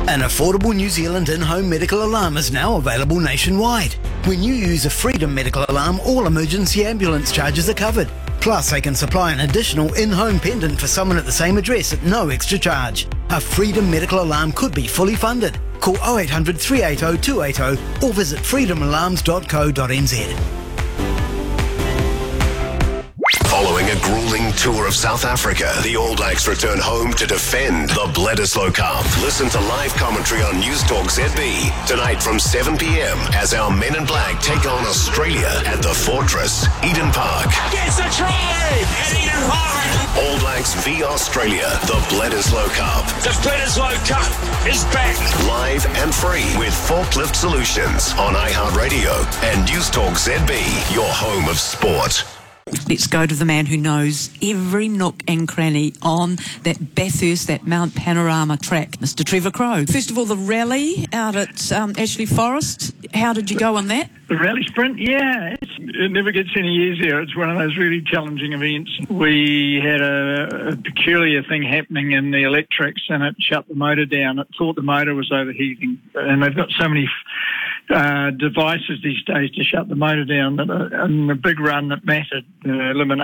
An affordable New Zealand in-home medical alarm is now available nationwide. When you use a Freedom medical alarm, all emergency ambulance charges are covered. Plus, they can supply an additional in-home pendant for someone at the same address at no extra charge. A Freedom medical alarm could be fully funded. Call 0800 380 280 or visit freedomalarms.co.nz. Following a grueling tour of South Africa, the All Blacks return home to defend the Bledisloe Cup. Listen to live commentary on News Talk ZB tonight from 7 p.m. as our Men in Black take on Australia at the Fortress, Eden Park. Gets a try at Eden Park. All Blacks v Australia, the Bledisloe Cup. The Bledisloe Cup is back. Live and free with Forklift Solutions on iHeartRadio and News Talk ZB, your home of sport. Let's go to the man who knows every nook and cranny on that Bathurst, that Mount Panorama track, Mr. Trevor Crowe. First of all, the rally out at Ashley Forest. How did you go on that? The rally sprint, yeah, it never gets any easier. It's one of those really challenging events. We had a peculiar thing happening in the electrics and it shut the motor down. It thought the motor was overheating, and they've got so many devices these days to shut the motor down that in the big run that mattered, eliminate